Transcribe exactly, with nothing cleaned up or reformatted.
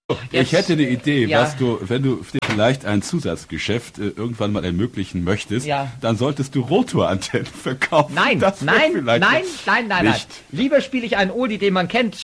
Ich hätte eine Idee, ja. was du, wenn du dir vielleicht ein Zusatzgeschäft äh, irgendwann mal ermöglichen möchtest, ja. dann solltest du Rotorantennen verkaufen. Nein, das nein, nein, nein, nein, nein, nein. nicht. Lieber spiele ich einen Oldie, den man kennt,